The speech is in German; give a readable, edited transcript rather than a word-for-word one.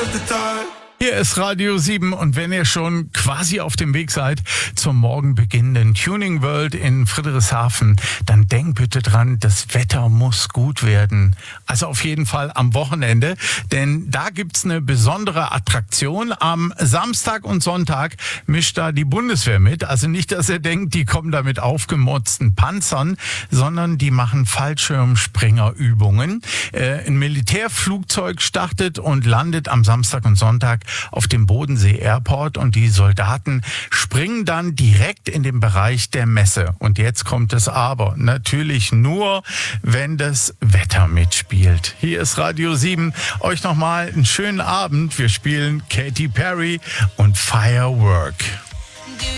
Hier ist Radio 7 und wenn ihr schon quasi auf dem Weg seid zum morgen beginnenden Tuning World in Friedrichshafen, dann denkt bitte dran, das Wetter muss gut werden. Also auf jeden Fall am Wochenende, denn da gibt's eine besondere Attraktion. Am Samstag und Sonntag mischt da die Bundeswehr mit. Also nicht, dass ihr denkt, die kommen da mit aufgemotzten Panzern, sondern die machen Fallschirmspringerübungen. Ein Militärflugzeug startet und landet am Samstag und Sonntag auf dem Bodensee Airport und die Soldaten springen dann direkt in den Bereich der Messe. Und jetzt kommt es aber. Natürlich nur, wenn das Wetter mitspielt. Hier ist Radio 7. Euch nochmal einen schönen Abend. Wir spielen Katy Perry und Firework.